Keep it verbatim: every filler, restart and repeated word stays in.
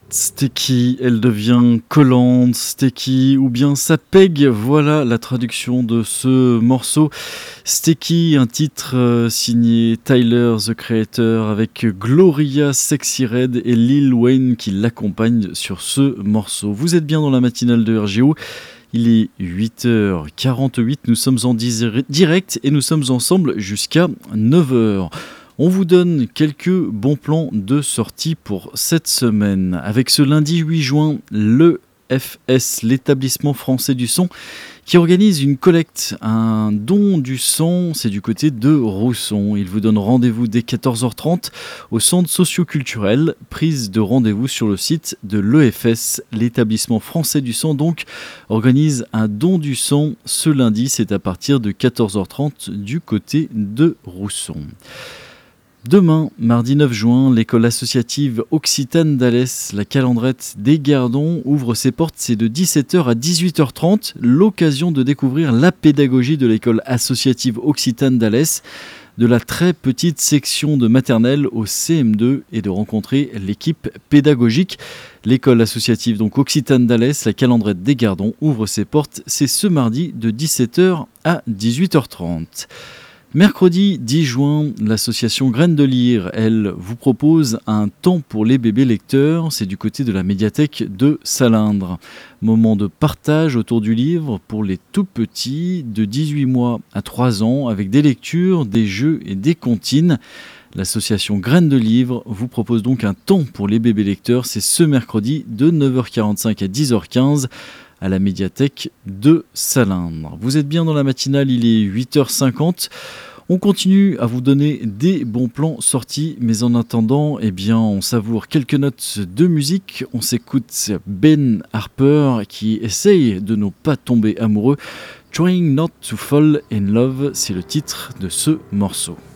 Sticky, elle devient collante, sticky ou bien ça pègue, voilà la traduction de ce morceau. Sticky, un titre euh, signé Tyler, the Creator, avec Gloria, Sexy Red et Lil Wayne qui l'accompagnent sur ce morceau. Vous êtes bien dans la matinale de R G O. Il est huit heures quarante-huit, nous sommes en direct et nous sommes ensemble jusqu'à neuf heures. On vous donne quelques bons plans de sortie pour cette semaine. Avec ce lundi huit juin, l'E F S, l'établissement français du son, qui organise une collecte, un don du sang, c'est du côté de Rousson. Il vous donne rendez-vous dès quatorze heures trente au centre socio-culturel. Prise de rendez-vous sur le site de l'E F S, l'établissement français du sang, donc, organise un don du sang ce lundi. C'est à partir de quatorze heures trente du côté de Rousson. Demain, mardi neuf juin, l'école associative Occitane d'Alès, la Calandrette des Gardons, ouvre ses portes. C'est de dix-sept heures à dix-huit heures trente. L'occasion de découvrir la pédagogie de l'école associative Occitane d'Alès, de la très petite section de maternelle au C M deux et de rencontrer l'équipe pédagogique. L'école associative donc Occitane d'Alès, la Calandrette des Gardons, ouvre ses portes. C'est ce mardi de dix-sept heures à dix-huit heures trente. Mercredi dix juin, l'association Graines de Lyre, elle, vous propose un temps pour les bébés lecteurs. C'est du côté de la médiathèque de Salindre. Moment de partage autour du livre pour les tout petits de dix-huit mois à trois ans avec des lectures, des jeux et des comptines. L'association Graines de Livre vous propose donc un temps pour les bébés lecteurs. C'est ce mercredi de neuf heures quarante-cinq à dix heures quinze. À la médiathèque de Salindre. Vous êtes bien dans la matinale, il est huit heures cinquante. On continue à vous donner des bons plans sortis, mais en attendant, eh bien, on savoure quelques notes de musique. On s'écoute Ben Harper qui essaye de ne pas tomber amoureux. Trying Not to Fall in Love, c'est le titre de ce morceau.